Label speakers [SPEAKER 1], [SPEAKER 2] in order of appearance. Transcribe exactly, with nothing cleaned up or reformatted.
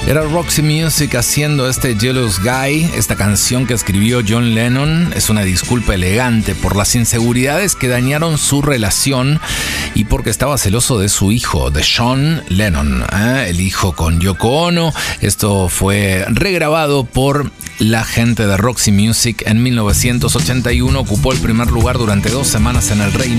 [SPEAKER 1] Era Roxy Music haciendo este Jealous Guy. Esta canción que escribió John Lennon es una disculpa elegante por las inseguridades que dañaron su relación y porque estaba celoso de su hijo, de Sean Lennon, ¿eh? El hijo con Yoko Ono. Esto fue regrabado por la gente de Roxy Music en mil novecientos ochenta y uno. Ocupó el primer lugar durante dos semanas en el Reino